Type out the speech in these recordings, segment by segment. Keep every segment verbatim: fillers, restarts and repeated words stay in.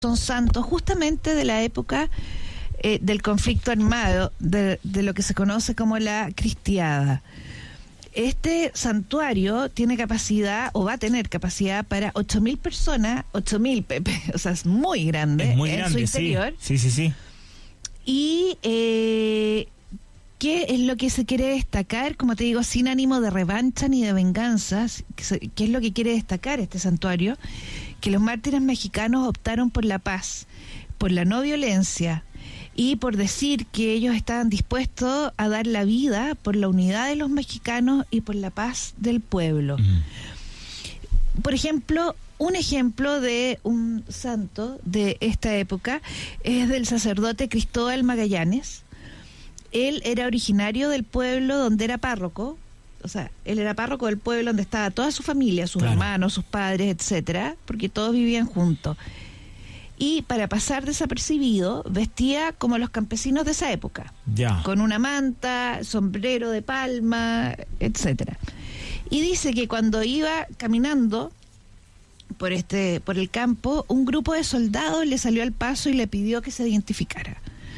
son santos justamente de la época eh, del conflicto armado, de, de lo que se conoce como la cristiada. Este santuario tiene capacidad, o va a tener capacidad para ocho mil personas, ocho mil, Pepe, o sea, es muy grande, es muy en grande, su interior. Sí, sí, sí. sí. Y eh, ¿qué es lo que se quiere destacar? Como te digo, sin ánimo de revancha ni de venganza, ¿qué es lo que quiere destacar este santuario? Que los mártires mexicanos optaron por la paz, por la no violencia y por decir que ellos estaban dispuestos a dar la vida por la unidad de los mexicanos y por la paz del pueblo. Mm. Por ejemplo, un ejemplo de un santo de esta época es del sacerdote Cristóbal Magallanes. Él era originario del pueblo donde era párroco. O sea, él era párroco del pueblo donde estaba toda su familia, sus claro. hermanos, sus padres, etcétera, porque todos vivían juntos. Y para pasar desapercibido, vestía como los campesinos de esa época, ya. con una manta, sombrero de palma, etcétera. Y dice que cuando iba caminando por este, por el campo, un grupo de soldados le salió al paso y le pidió que se identificara.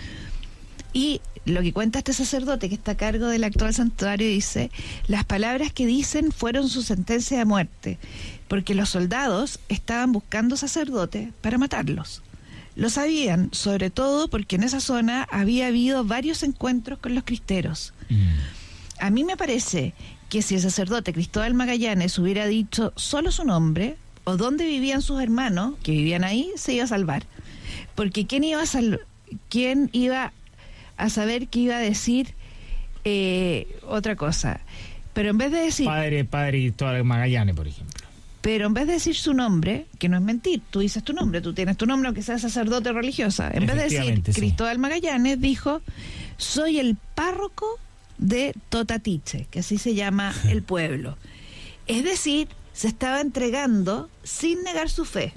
Y lo que cuenta este sacerdote que está a cargo del actual santuario dice: las palabras que dicen fueron su sentencia de muerte, porque los soldados estaban buscando sacerdotes para matarlos. Lo sabían, sobre todo porque en esa zona había habido varios encuentros con los cristeros. Mm. A mí me parece que si el sacerdote Cristóbal Magallanes hubiera dicho solo su nombre o dónde vivían sus hermanos, que vivían ahí, se iba a salvar. Porque ¿quién iba a sal- quién iba a saber que iba a decir eh, otra cosa? Pero en vez de decir padre, padre Cristóbal Magallanes, por ejemplo, pero en vez de decir su nombre, que no es mentir, tú dices tu nombre, tú tienes tu nombre aunque seas sacerdote o religiosa, en vez de decir sí. Cristóbal Magallanes, dijo: soy el párroco de Totatiche, que así se llama el pueblo. Es decir, se estaba entregando sin negar su fe.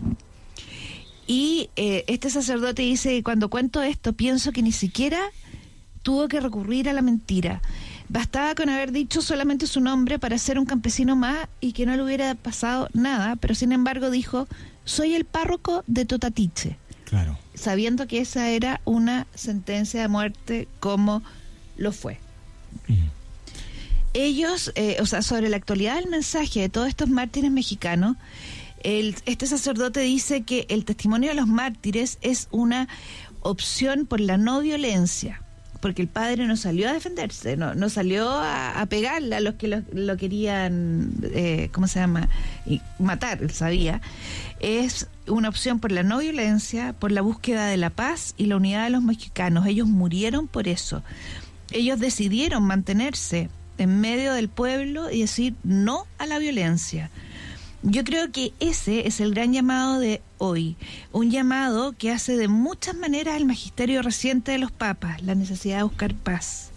Y eh, este sacerdote dice: cuando cuento esto, pienso que ni siquiera tuvo que recurrir a la mentira. Bastaba con haber dicho solamente su nombre para ser un campesino más y que no le hubiera pasado nada, pero sin embargo dijo: soy el párroco de Totatiche. Claro. Sabiendo que esa era una sentencia de muerte como lo fue. Uh-huh. Ellos, eh, o sea, sobre la actualidad del mensaje de todos estos mártires mexicanos, El, este sacerdote dice que el testimonio de los mártires es una opción por la no violencia, porque el padre no salió a defenderse, no, no salió a, a pegarle a los que lo, lo querían, eh, ¿cómo se llama?, y matar, él sabía. Es una opción por la no violencia, por la búsqueda de la paz y la unidad de los mexicanos. Ellos murieron por eso. Ellos decidieron mantenerse en medio del pueblo y decir no a la violencia. Yo creo que ese es el gran llamado de hoy, un llamado que hace de muchas maneras el magisterio reciente de los papas, la necesidad de buscar paz.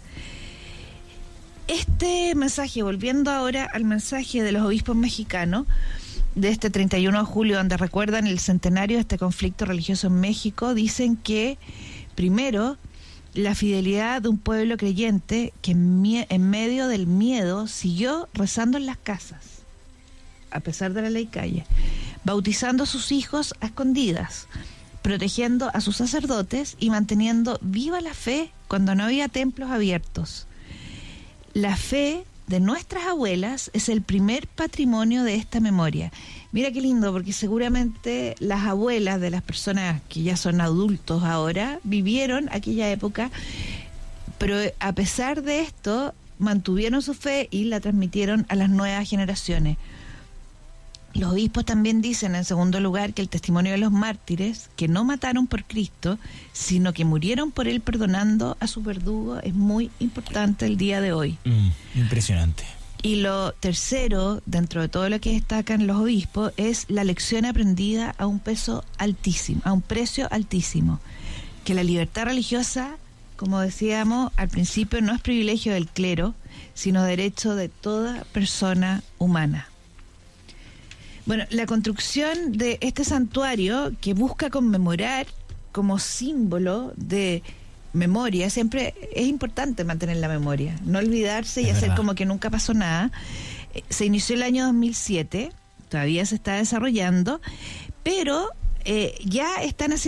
Este mensaje, volviendo ahora al mensaje de los obispos mexicanos de este treinta y uno de julio, donde recuerdan el centenario de este conflicto religioso en México, dicen que, primero, la fidelidad de un pueblo creyente que en, mie- en medio del miedo siguió rezando en las casas, a pesar de la ley Calle, bautizando a sus hijos a escondidas, protegiendo a sus sacerdotes y manteniendo viva la fe cuando no había templos abiertos. La fe de nuestras abuelas es el primer patrimonio de esta memoria. Mira qué lindo, porque seguramente las abuelas de las personas que ya son adultos ahora vivieron aquella época, pero a pesar de esto mantuvieron su fe y la transmitieron a las nuevas generaciones. Los obispos también dicen, en segundo lugar, que el testimonio de los mártires, que no mataron por Cristo, sino que murieron por Él perdonando a sus verdugos, es muy importante el día de hoy. Mm, impresionante. Y lo tercero, dentro de todo lo que destacan los obispos, es la lección aprendida a un peso altísimo, a un precio altísimo. Que la libertad religiosa, como decíamos al principio, no es privilegio del clero, sino derecho de toda persona humana. Bueno, la construcción de este santuario, que busca conmemorar como símbolo de memoria, siempre es importante mantener la memoria, no olvidarse y es hacer verdad. Como que nunca pasó nada. Se inició el año dos mil siete, todavía se está desarrollando, pero eh, ya están haciendo